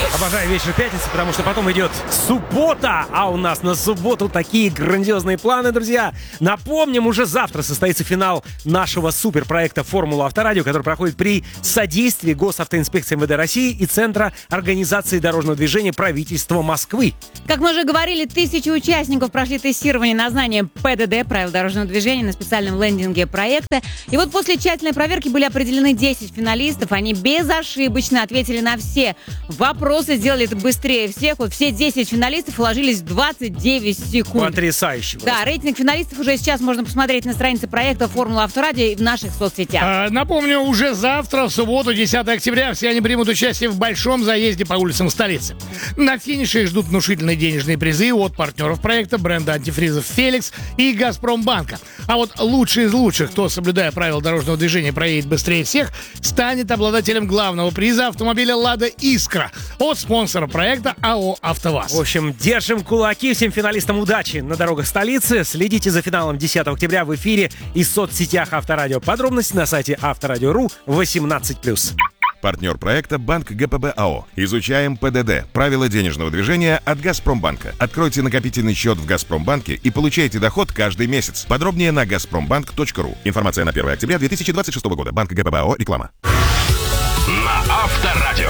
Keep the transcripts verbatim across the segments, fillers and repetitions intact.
Обожаю вечер пятницы, потому что потом идет суббота, а у нас на субботу такие грандиозные планы, друзья. Напомним, уже завтра состоится финал нашего суперпроекта «Формула Авторадио», который проходит при содействии Госавтоинспекции эм вэ дэ России и Центра организации дорожного движения правительства Москвы. Как мы уже говорили, тысячи участников прошли тестирование на знание пэ дэ дэ, правил дорожного движения, на специальном лендинге проекта. И вот после тщательной проверки были определены десять финалистов. Они безошибочно ответили на все вопросы, сделали это быстрее всех. Вот все десять финалистов уложились в двадцать девять секунд. Потрясающе. Да, рейтинг финалистов уже сейчас можно посмотреть на странице проекта «Формула Авторадио» и в наших соцсетях. А, напомню, уже завтра, в субботу, десятого октября, все они примут участие в большом заезде по улицам столицы. На финише их ждут внушительные денежные призы от партнеров проекта, бренда антифризов «Феликс» и «Газпромбанка». А вот лучший из лучших, кто, соблюдая правила дорожного движения, проедет быстрее всех, станет обладателем главного приза автомобиля «Лада Искра» от спонсора проекта АО «АвтоВАЗ». В общем, держим кулаки, всем финалистам удачи на дорогах столицы. Следите за финалом десятого октября в эфире и в соцсетях Авторадио. Подробности на сайте авторадио точка ру восемнадцать плюс. Партнер проекта «Банк гэ пэ бэ а о». Изучаем пэ дэ дэ. Правила денежного движения от «Газпромбанка». Откройте накопительный счет в «Газпромбанке» и получайте доход каждый месяц. Подробнее на газпромбанк точка ру. Информация на первое октября две тысячи двадцать шестого года. Банк гэ пэ бэ а о. Реклама. На Авторадио.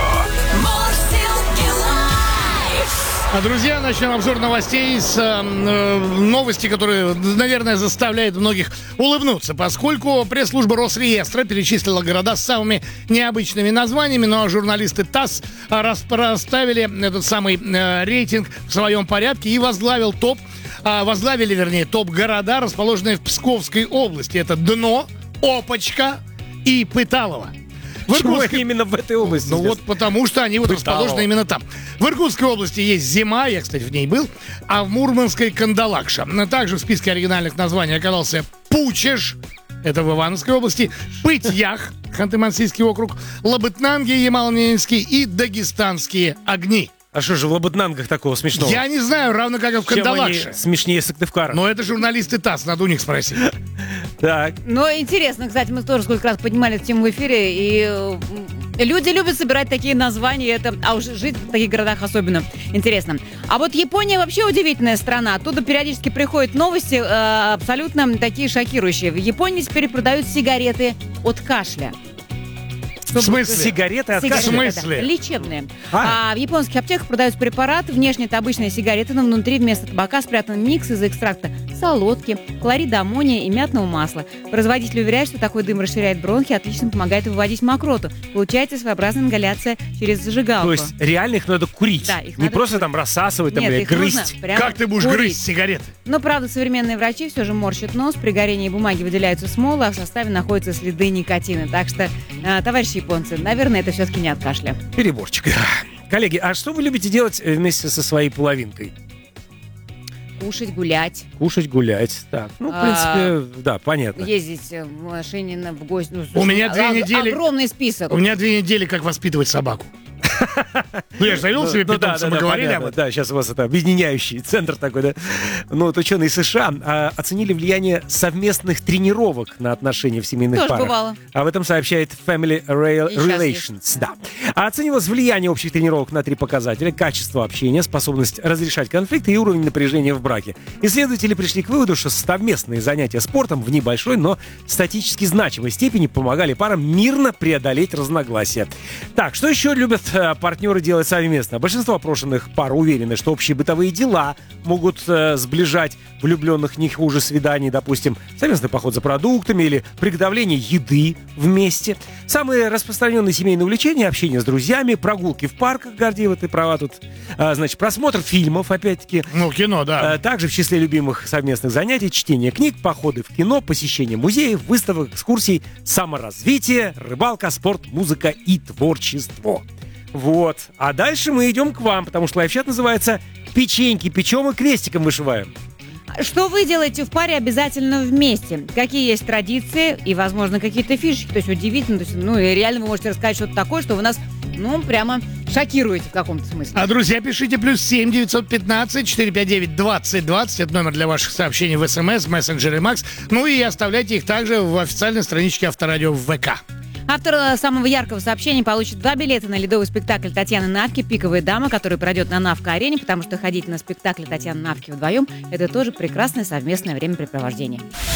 А, друзья, начнем обзор новостей с э, новости, которые, наверное, заставляют многих улыбнуться, поскольку пресс-служба Росреестра перечислила города с самыми необычными названиями, но журналисты ТАСС расставили этот самый э, рейтинг в своем порядке и возглавил топ, э, возглавили, вернее, топ-города, расположенные в Псковской области. Это Дно, Опочка и Пыталово. В Почему Иркутской... именно в этой области? Ну вот потому что они вот расположены именно там. В Иркутской области есть Зима, я, кстати, в ней был, а в Мурманской Кандалакша. Также в списке оригинальных названий оказался Пучеж, это в Ивановской области, Пыть-Ях, Ханты-Мансийский округ, Лабытнанги, Ямало-Ненецкий и Дагестанские огни. А что же в Лабытнангах такого смешного? Я не знаю, равно как и в Кандалакше. Чем они смешнее Сыктывкара? Но это журналисты ТАСС, надо у них спросить. Так. Ну, интересно, кстати, мы тоже сколько раз поднимали эту тему в эфире, и люди любят собирать такие названия, это, а уж жить в таких городах особенно интересно. А вот Япония вообще удивительная страна. Оттуда периодически приходят новости э, абсолютно такие шокирующие. В Японии теперь продают сигареты от кашля. В смысле? Сигареты от кашля? В смысле? Да, лечебные. А. А в японских аптеках продаются препараты. Внешне это обычные сигареты, но внутри вместо табака спрятан микс из экстракта солодки, хлорида аммония и мятного масла. Производитель уверяет, что такой дым расширяет бронхи, отлично помогает выводить мокроту. Получается своеобразная ингаляция через зажигалку. То есть реально их надо курить? Да, их Не надо просто курить. там рассасывать, там, Нет, или их грызть? нужно прямо Как ты будешь курить. грызть сигареты? Но, правда, современные врачи все же морщат нос. При горении бумаги выделяются смолы, а в составе находятся следы никотина. Так что, э, товарищи японцы, наверное, это все-таки не от кашля. Переборчик. Коллеги, а что вы любите делать вместе со своей половинкой? Кушать, гулять. Кушать, гулять. Так, ну, в А, принципе, да, понятно. Ездить в машине на- в гости. Ну, У меня две ог- недели- Огромный список. У меня две недели, как воспитывать собаку. Ну, я же завел себе Ну, да, питомца, да, мы да, говорили понятно. об этом. Да, сейчас у вас это объединяющий центр такой, да. Ну, вот ученые США а, оценили влияние совместных тренировок на отношения в семейных Тоже парах. бывало. Об этом сообщает Family Re- И щас Relations. Да. А оценивалось влияние общих тренировок на три показателя: качество общения, способность разрешать конфликты и уровень напряжения в браке. Исследователи пришли к выводу, что совместные занятия спортом в небольшой, но статистически значимой степени помогали парам мирно преодолеть разногласия. Так, что еще любят э, партнеры делать совместно? Большинство опрошенных пар уверены, что общие бытовые дела могут э, сближать влюбленных не хуже свиданий, допустим, совместный поход за продуктами или приготовление еды вместе. Самые распространенные семейные увлечения — общение с друзьями, прогулки в парках, Гордеева, ты права тут, а, значит, просмотр фильмов, опять-таки. Ну, кино, да. А, также в числе любимых совместных занятий чтение книг, походы в кино, посещение музеев, выставок, экскурсий, саморазвитие, рыбалка, спорт, музыка и творчество. Вот. А дальше мы идем к вам, потому что лайфчат называется «Печеньки печем и крестиком вышиваем». Что вы делаете в паре обязательно вместе? Какие есть традиции и, возможно, какие-то фишки? То есть удивительно, то есть, ну и реально вы можете рассказать что-то такое, что вы нас, ну, прямо шокируете в каком-то смысле. А, друзья, пишите плюс семь девятьсот пятнадцать четыреста пятьдесят девять двадцать двадцать. Это номер для ваших сообщений в СМС, мессенджере Макс. Ну и оставляйте их также в официальной страничке Авторадио в ВК. Автор самого яркого сообщения получит два билета на ледовый спектакль Татьяны Навки «Пиковая дама», который пройдет на Навка-арене, потому что ходить на спектакль Татьяны Навки вдвоем – это тоже прекрасное совместное времяпрепровождение.